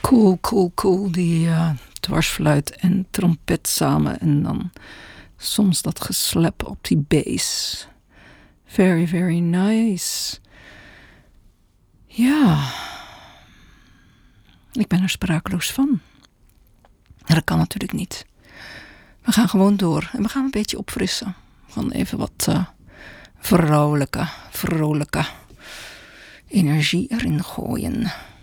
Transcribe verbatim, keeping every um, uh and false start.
Cool, cool, cool. Die uh, dwarsfluit en trompet samen. En dan soms dat geslep op die bass. Very, very nice. Ja. Ik ben er sprakeloos van. Dat kan natuurlijk niet. We gaan gewoon door. En we gaan een beetje opfrissen. Gewoon even wat uh, vrolijke, vrolijke energie erin gooien.